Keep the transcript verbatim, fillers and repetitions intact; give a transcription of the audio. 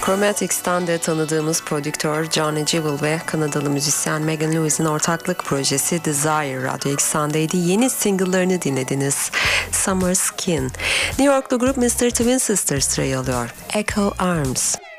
Chromatics'ten de tanıdığımız prodüktör Johnny Jewel ve Kanadalı müzisyen Megan Lewis'in ortaklık projesi Desire Radyo Eksen'deydi. Yeni single'larını dinlediniz. Summer Skin. New Yorklu grup mister Twin Sisters sırayı alıyor. Echo Arms.